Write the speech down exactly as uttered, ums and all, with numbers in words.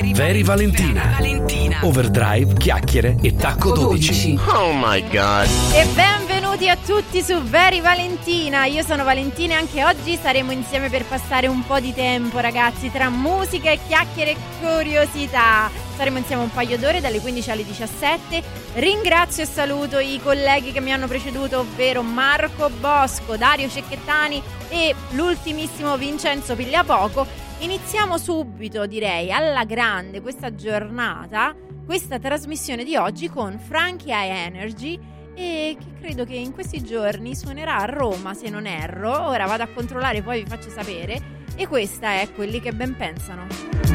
Very Valentina. Valentina. Overdrive, chiacchiere e tacco dodici. Oh my god. E benvenuti a tutti su Very Valentina. Io sono Valentina e anche oggi saremo insieme per passare un po' di tempo, ragazzi, tra musica e chiacchiere e curiosità. Saremo insieme un paio d'ore dalle quindici alle diciassette. Ringrazio e saluto i colleghi che mi hanno preceduto, ovvero Marco Bosco, Dario Cecchettani e l'ultimissimo Vincenzo Pigliapoco. Iniziamo subito, direi, alla grande questa giornata, questa trasmissione di oggi con Frankie High Energy, e che credo che in questi giorni suonerà a Roma, se non erro. Ora vado a controllare, poi vi faccio sapere. E questa è Quelli che ben pensano.